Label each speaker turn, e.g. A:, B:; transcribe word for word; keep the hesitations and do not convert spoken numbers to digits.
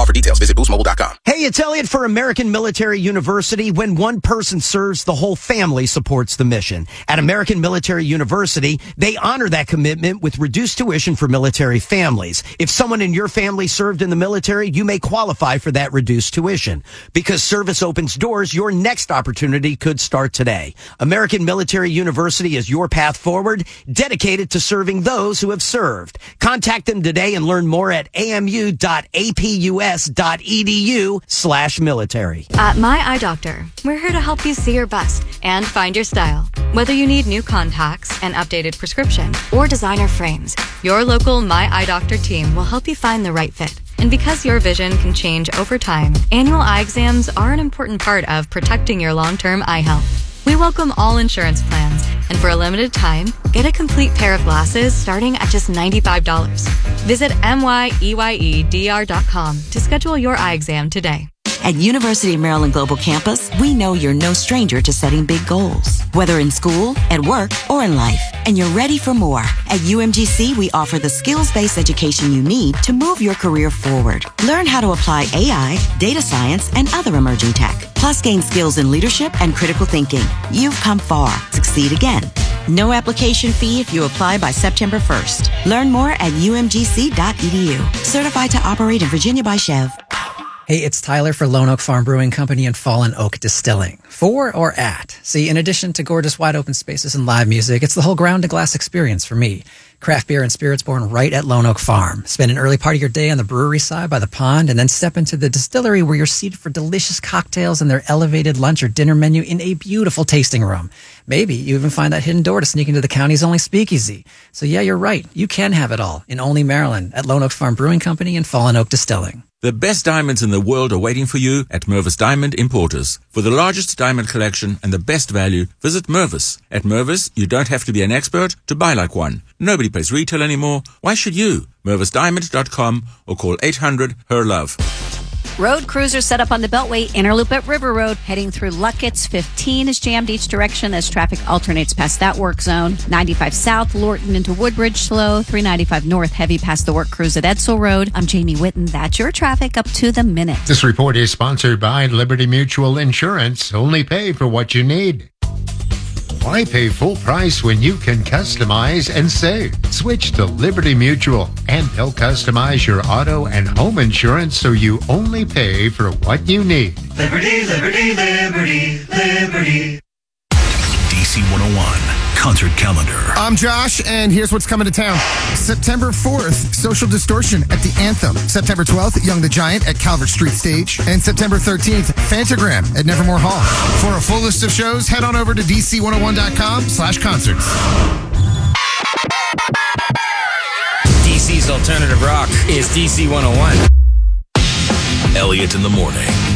A: Offer details. Visit boost mobile dot com.
B: Hey, it's Elliot for American Military University. When one person serves, the whole family supports the mission. At American Military University, they honor that commitment with reduced tuition for military families. If someone in your family served in the military, you may qualify for that reduced tuition. Because service opens doors, your next opportunity could start today. American Military University is your path forward, dedicated to serving those who have served. Contact them today and learn more at amu.apus.edu slash military.
C: At My Eye Doctor, we're here to help you see your best and find your style. Whether you need new contacts, an updated prescription, or designer frames, your local My Eye Doctor team will help you find the right fit. And because your vision can change over time, annual eye exams are an important part of protecting your long-term eye health. We welcome all insurance plans, and for a limited time, get a complete pair of glasses starting at just ninety-five dollars. Visit M Y E Y E D R dot com to schedule your eye exam today.
D: At University of Maryland Global Campus, we know you're no stranger to setting big goals, whether in school, at work, or in life, and you're ready for more. At U M G C, we offer the skills-based education you need to move your career forward. Learn how to apply A I, data science, and other emerging tech, plus gain skills in leadership and critical thinking. You've come far. Succeed again. No application fee if you apply by September first. Learn more at U M G C dot E D U. Certified to operate in Virginia by Chev.
E: Hey, it's Tyler for Lone Oak Farm Brewing Company and Fallen Oak Distilling. For or at? See, in addition to gorgeous wide open spaces and live music, it's the whole ground to glass experience for me. Craft beer and spirits born right at Lone Oak Farm. Spend an early part of your day on the brewery side by the pond and then step into the distillery where you're seated for delicious cocktails and their elevated lunch or dinner menu in a beautiful tasting room. Maybe you even find that hidden door to sneak into the county's only speakeasy. So yeah, you're right. You can have it all in Olney, Maryland at Lone Oak Farm Brewing Company and Fallen Oak Distilling.
F: The best diamonds in the world are waiting for you at Mervis Diamond Importers. For the largest diamond collection and the best value, visit Mervis. At Mervis, you don't have to be an expert to buy like one. Nobody pays retail anymore. Why should you? Mervis Diamond dot com or call eight hundred, H E R love.
G: Road cruisers set up on the Beltway inner loop at River Road, heading through Luckett's. fifteen is jammed each direction as traffic alternates past that work zone. ninety-five South, Lorton into Woodbridge slow. three ninety-five North, heavy past the work crews at Edsel Road. I'm Jamie Whitten. That's your traffic up to the minute.
H: This report is sponsored by Liberty Mutual Insurance. Only pay for what you need. Why pay full price when you can customize and save? Switch to Liberty Mutual, and they'll customize your auto and home insurance so you only pay for what you need.
I: Liberty, Liberty, Liberty, Liberty.
J: D C one oh one Concert Calendar.
K: I'm Josh, and here's what's coming to town. September fourth, Social Distortion at the Anthem. September twelfth, Young the Giant at Calvert Street Stage. And September thirteenth, Fantagram at Nevermore Hall. For a full list of shows, head on over to D C one oh one dot com slash concerts.
L: D C's alternative rock is D C one oh one.
J: Elliot in the morning.